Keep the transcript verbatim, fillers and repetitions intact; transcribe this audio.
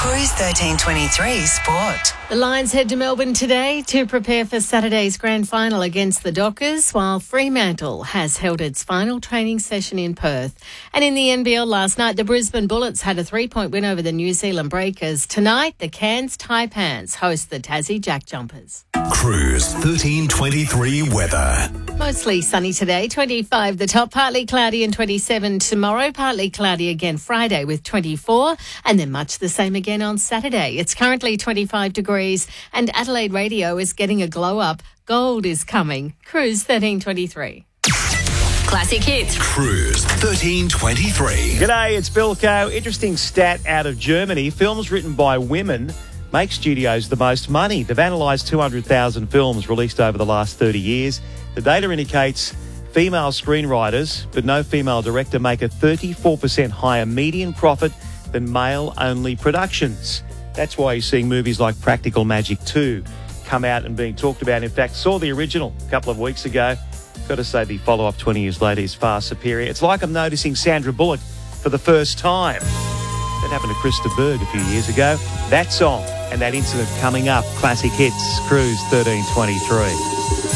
Cruise thirteen twenty-three Sport. The Lions head to Melbourne today to prepare for Saturday's grand final against the Dockers, while Fremantle has held its final training session in Perth. And in the N B L last night, the Brisbane Bullets had a three-point win over the New Zealand Breakers. Tonight, the Cairns Taipans host the Tassie Jack Jumpers. Cruise thirteen twenty-three weather. Mostly sunny today, twenty-five the top, partly cloudy and twenty-seven tomorrow, partly cloudy again Friday with twenty-four, and then much the same again on Saturday. It's currently twenty-five degrees and Adelaide Radio is getting a glow up. Gold is coming. Cruise thirteen twenty-three. Classic hits. Cruise thirteen twenty-three. G'day, it's Bilko. Interesting stat out of Germany. Films written by women make studios the most money. They've analysed two hundred thousand films released over the last thirty years. The data indicates female screenwriters, but no female director, make a thirty-four percent higher median profit than male-only productions. That's why you're seeing movies like Practical Magic two come out and being talked about. In fact, saw the original a couple of weeks ago. Got to say the follow-up twenty years later is far superior. It's like I'm noticing Sandra Bullock for the first time. That happened to Krista Berg a few years ago. That song and that incident coming up. Classic hits. Cruise thirteen twenty-three.